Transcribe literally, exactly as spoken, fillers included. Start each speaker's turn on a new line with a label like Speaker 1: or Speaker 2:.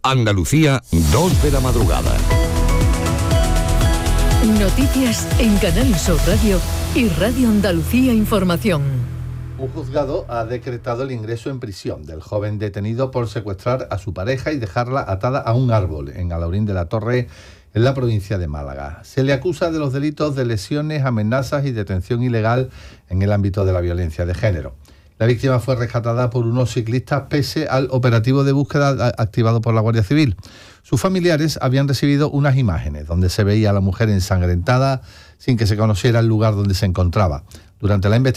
Speaker 1: Andalucía, dos de la madrugada.
Speaker 2: Noticias en Canal Sur Radio y Radio Andalucía Información.
Speaker 3: Un juzgado ha decretado el ingreso en prisión del joven detenido por secuestrar a su pareja y dejarla atada a un árbol en Alhaurín de la Torre, en la provincia de Málaga. Se le acusa de los delitos de lesiones, amenazas y detención ilegal en el ámbito de la violencia de género. La víctima fue rescatada por unos ciclistas pese al operativo de búsqueda activado por la Guardia Civil. Sus familiares habían recibido unas imágenes donde se veía a la mujer ensangrentada sin que se conociera el lugar donde se encontraba. Durante la investigación